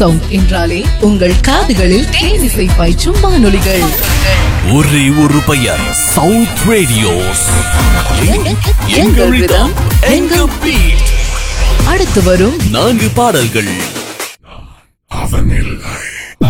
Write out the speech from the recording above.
Sound என்றாலே உங்கள் காதுகளில் தேனிசை பாய்ச்சும் வானொலிகள். ஒரே ஒரு பெயர், சவுத் ரேடியோஸ். எங்கள் ரிதம், எங்கள் பீட். அடுத்து வரும் 4 பாடல்கள். அவனில்லை.